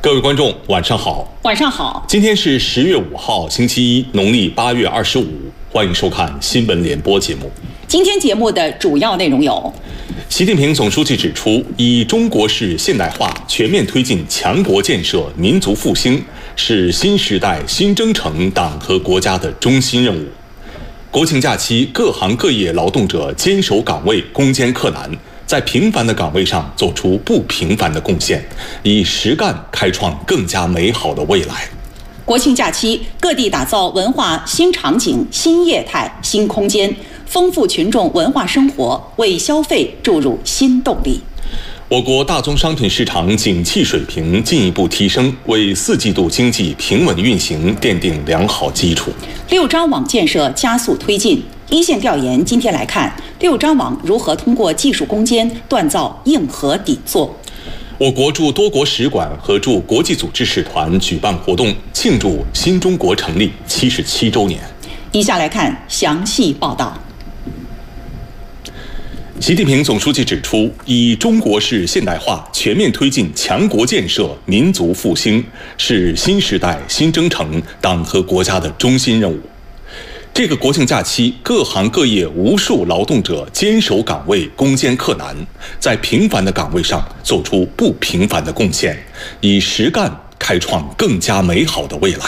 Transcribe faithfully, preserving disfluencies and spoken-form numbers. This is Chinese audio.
各位观众，晚上好。 晚上好。 今天是十月五号，星期一，农历八月二十五。欢迎收看新闻联播节目。 今天节目的主要内容有： 习近平总书记指出，以中国式现代化全面推进强国建设、民族复兴，是新时代新征程党和国家的中心任务。国庆假期，各行各业劳动者坚守岗位，攻坚克难，在平凡的岗位上做出不平凡的贡献，以实干开创更加美好的未来。 国庆假期，各地打造文化新场景、新业态、新空间，丰富群众文化生活，为消费注入新动力。 我国大宗商品市场景气水平进一步提升，为四季度经济平稳运行奠定良好基础。 六张网建设加速推进。一线调研，今天来看六张网如何通过技术攻坚锻造硬核底座。 我国驻多国使馆和驻国际组织使团举办活动，庆祝新中国成立七十七周年。 以下来看详细报道。 习近平总书记指出，以中国式现代化全面推进强国建设、民族复兴，是新时代新征程党和国家的中心任务。这个国庆假期，各行各业无数劳动者坚守岗位，攻坚克难，在平凡的岗位上做出不平凡的贡献，以实干开创更加美好的未来。